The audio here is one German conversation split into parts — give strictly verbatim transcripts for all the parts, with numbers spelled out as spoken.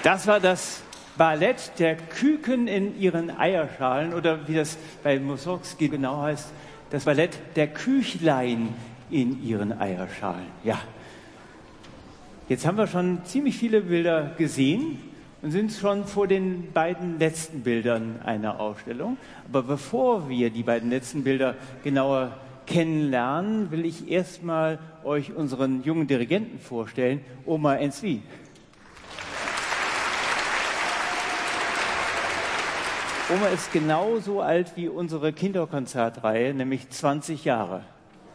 Das war das Ballett der Küken in ihren Eierschalen oder wie das bei Mussorgsky genau heißt, das Ballett der Küchlein in ihren Eierschalen. Ja. Jetzt haben wir schon ziemlich viele Bilder gesehen und sind schon vor den beiden letzten Bildern einer Ausstellung. Aber bevor wir die beiden letzten Bilder genauer kennenlernen, will ich erstmal euch unseren jungen Dirigenten vorstellen, Omar Ensvi. Omar ist genauso alt wie unsere Kinderkonzertreihe, nämlich zwanzig Jahre.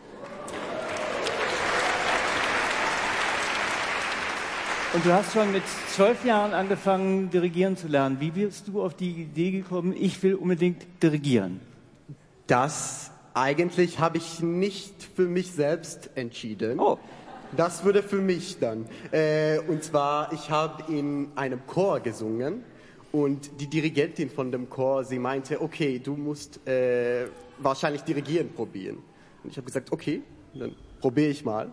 Und du hast schon mit zwölf Jahren angefangen, dirigieren zu lernen. Wie bist du auf die Idee gekommen, ich will unbedingt dirigieren? Das eigentlich habe ich nicht für mich selbst entschieden. Oh. Das wurde für mich dann. Äh, und zwar, ich habe in einem Chor gesungen. Und die Dirigentin von dem Chor, sie meinte, okay, du musst äh, wahrscheinlich dirigieren probieren. Und ich habe gesagt, okay, dann probiere ich mal.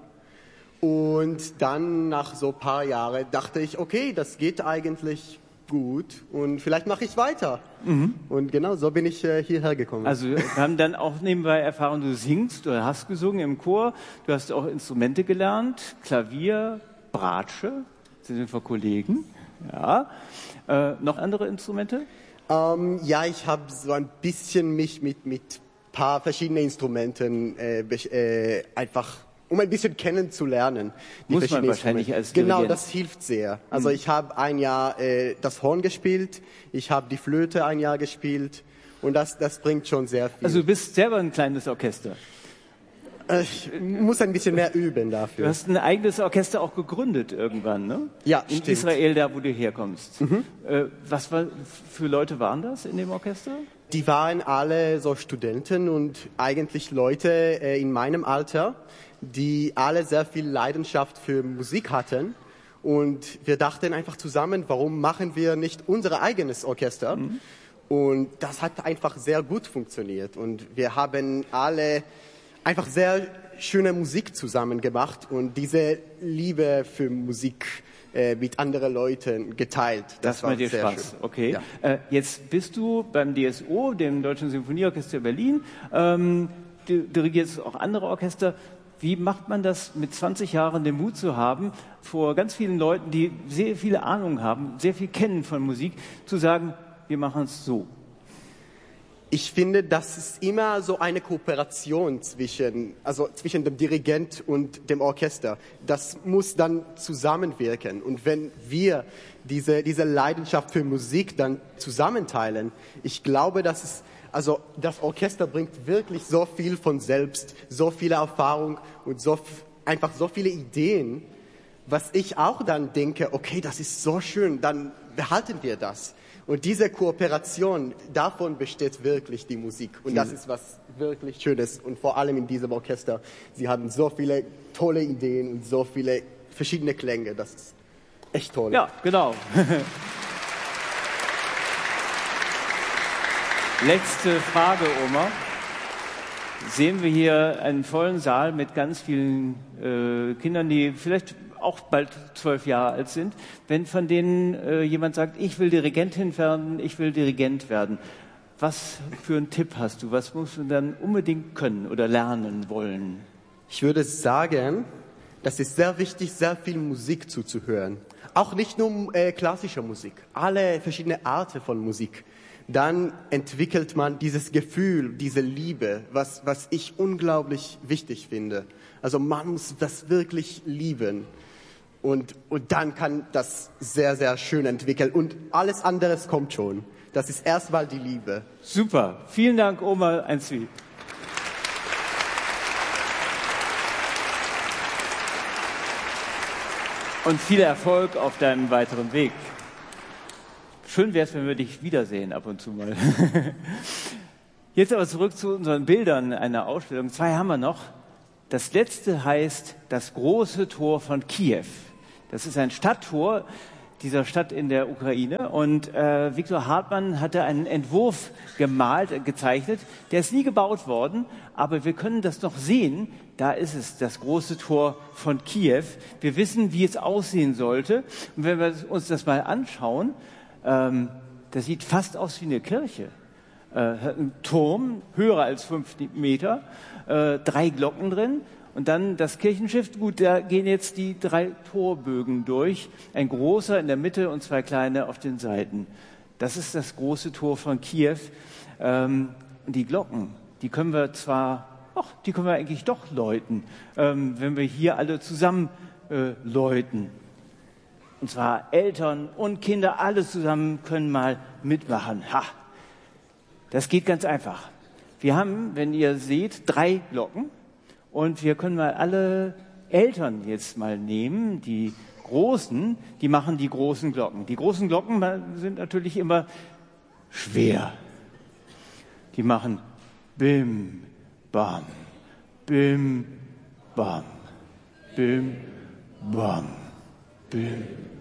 Und dann nach so ein paar Jahren dachte ich, okay, das geht eigentlich gut und vielleicht mache ich weiter. Mhm. Und genau so bin ich äh, hierher gekommen. Also wir haben dann auch nebenbei erfahren, du singst oder hast gesungen im Chor, du hast auch Instrumente gelernt, Klavier, Bratsche, sind wir Kollegen. Ja. Äh, noch andere Instrumente? Ähm, ja, ich habe so ein bisschen mich mit mit paar verschiedenen Instrumenten äh, äh, einfach, um ein bisschen kennenzulernen. Die Muss man wahrscheinlich als Dirigent. Dirigent. Genau, das hilft sehr. Also ich habe ein Jahr äh, das Horn gespielt, ich habe die Flöte ein Jahr gespielt und das das bringt schon sehr viel. Also du bist selber ein kleines Orchester. Ich muss ein bisschen mehr üben dafür. Du hast ein eigenes Orchester auch gegründet irgendwann, ne? Ja, in stimmt. Israel, da wo du herkommst. Mhm. Äh, was war, für Leute waren das in dem Orchester? Die waren alle so Studenten und eigentlich Leute äh, in meinem Alter, die alle sehr viel Leidenschaft für Musik hatten. Und wir dachten einfach zusammen, warum machen wir nicht unser eigenes Orchester? Mhm. Und das hat einfach sehr gut funktioniert. Und wir haben alle einfach sehr schöne Musik zusammen gemacht und diese Liebe für Musik äh, mit anderen Leuten geteilt. Das, das war dir Spaß, schön. Okay. Ja. Äh, jetzt bist du beim D S O, dem Deutschen Sinfonieorchester Berlin. Ähm, du dirigierst auch andere Orchester. Wie macht man das, mit zwanzig Jahren den Mut zu haben, vor ganz vielen Leuten, die sehr viele Ahnung haben, sehr viel kennen von Musik, zu sagen, wir machen es so? Ich finde, das ist immer so eine Kooperation zwischen, also zwischen dem Dirigent und dem Orchester. Das muss dann zusammenwirken. Und wenn wir diese, diese Leidenschaft für Musik dann zusammenteilen, ich glaube, dass es, also das Orchester bringt wirklich so viel von selbst, so viele Erfahrung und so, einfach so viele Ideen, was ich auch dann denke, okay, das ist so schön, dann behalten wir das. Und diese Kooperation, davon besteht wirklich die Musik. Und das ist was wirklich Schönes. Und vor allem in diesem Orchester, sie haben so viele tolle Ideen und so viele verschiedene Klänge. Das ist echt toll. Ja, genau. Letzte Frage, Oma. Sehen wir hier einen vollen Saal mit ganz vielen äh, Kindern, die vielleicht auch bald zwölf Jahre alt sind. Wenn von denen äh, jemand sagt, ich will Dirigentin werden, ich will Dirigent werden, was für einen Tipp hast du? Was musst du dann unbedingt können oder lernen wollen? Ich würde sagen, das ist sehr wichtig, sehr viel Musik zuzuhören. Auch nicht nur äh, klassische Musik, alle verschiedene Arten von Musik. Dann entwickelt man dieses Gefühl, diese Liebe, was, was ich unglaublich wichtig finde. Also man muss das wirklich lieben. Und, und dann kann das sehr, sehr schön entwickeln. Und alles andere kommt schon. Das ist erstmal die Liebe. Super. Vielen Dank, Omar Ensvi. Und viel Erfolg auf deinem weiteren Weg. Schön wäre es, wenn wir dich wiedersehen ab und zu mal. Jetzt aber zurück zu unseren Bildern einer Ausstellung. Zwei haben wir noch. Das letzte heißt das große Tor von Kiew. Das ist ein Stadttor, dieser Stadt in der Ukraine. Und äh, Viktor Hartmann hatte einen Entwurf gemalt, äh, gezeichnet. Der ist nie gebaut worden, aber wir können das noch sehen. Da ist es, das große Tor von Kiew. Wir wissen, wie es aussehen sollte. Und wenn wir uns das mal anschauen, ähm, das sieht fast aus wie eine Kirche. Äh, hat einen Turm, höher als fünf Meter, äh, drei Glocken drin. Und dann das Kirchenschiff, gut, da gehen jetzt die drei Torbögen durch. Ein großer in der Mitte und zwei kleine auf den Seiten. Das ist das große Tor von Kiew. Ähm, und die Glocken, die können wir zwar, ach, die können wir eigentlich doch läuten, ähm, wenn wir hier alle zusammen äh, läuten. Und zwar Eltern und Kinder, alle zusammen können mal mitmachen. Ha! Das geht ganz einfach. Wir haben, wenn ihr seht, drei Glocken. Und wir können mal alle Eltern jetzt mal nehmen, die Großen, die machen die großen Glocken. Die großen Glocken sind natürlich immer schwer. Die machen Bim, Bam, Bim, Bam, Bim, Bam, Bim.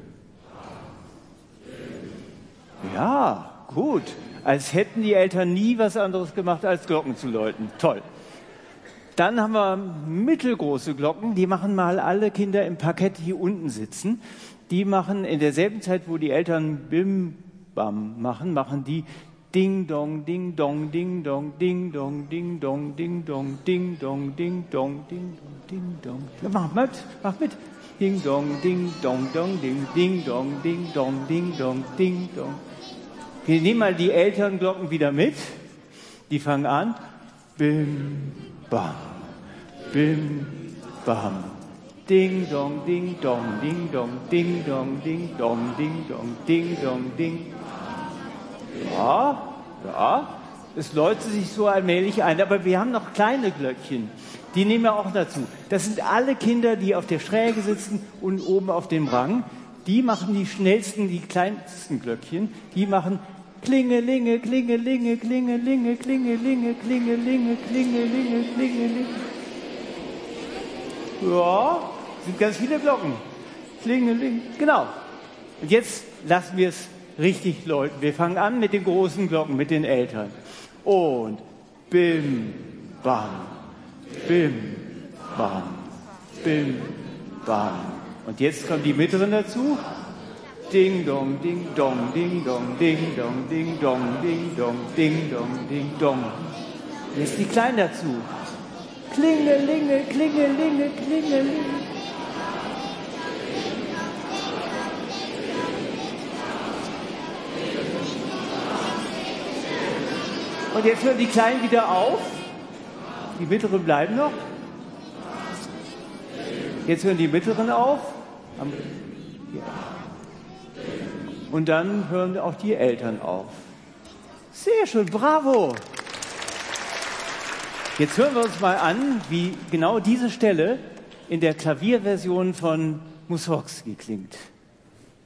Ja, gut. Als hätten die Eltern nie was anderes gemacht, als Glocken zu läuten. Toll. Dann haben wir mittelgroße Glocken, die machen mal alle Kinder im Parkett hier unten sitzen. Die machen in derselben Zeit, wo die Eltern Bim Bam machen, machen die Ding Dong, Ding Dong, Ding Dong, Ding Dong, Ding Dong, Ding Dong, Ding Dong, Ding Dong, Ding Dong, Ding Dong. Ja, mach mit, mach mit. Ding Dong, Ding Dong, Dong, Ding, Ding Dong, Ding Dong, Ding Dong, Ding Dong. Wir nehmen mal die Elternglocken wieder mit. Die fangen an. Bim Bam, Bim, Bam, Ding, Dong, Ding, Dong, Ding, Dong, Ding, Dong, Ding, Dong, Ding, Dong, Ding, Dong, Ding. Ja, ja, es läutet sich so allmählich ein, aber wir haben noch kleine Glöckchen, die nehmen wir auch dazu. Das sind alle Kinder, die auf der Schräge sitzen und oben auf dem Rang. Die machen die schnellsten, die kleinsten Glöckchen, die machen Klingelinge, Klingelinge, Klingelinge, Klingelinge, Klingelinge, Klingelinge, Klingelinge. Ja, sind ganz viele Glocken. Klingelinge, genau. Und jetzt lassen wir es richtig läuten. Wir fangen an mit den großen Glocken, mit den Eltern. Und Bim, Bam, Bim, Bam, Bim, Bam. Und jetzt kommen die mittleren dazu. Ding dong, ding dong, ding dong, ding dong, ding dong, ding dong, ding dong, ding dong. Jetzt die Kleinen dazu. Klingelinge, Klingelinge, Klingelinge. Und jetzt hören die Kleinen wieder auf. Die Mittleren bleiben noch. Jetzt hören die Mittleren auf. Und dann hören auch die Eltern auf. Sehr schön, bravo! Jetzt hören wir uns mal an, wie genau diese Stelle in der Klavierversion von Mussorgsky klingt.